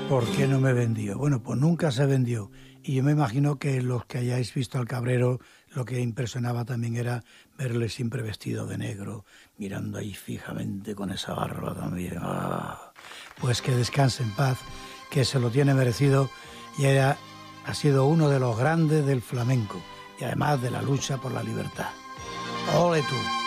¿Por qué no me vendió? Bueno, pues nunca se vendió. Y yo me imagino que los que hayáis visto al Cabrero, lo que impresionaba también era verle siempre vestido de negro, mirando ahí fijamente con esa barba también. ¡Ah! Pues que descanse en paz, que se lo tiene merecido y ha sido uno de los grandes del flamenco y además de la lucha por la libertad. ¡Ole tú!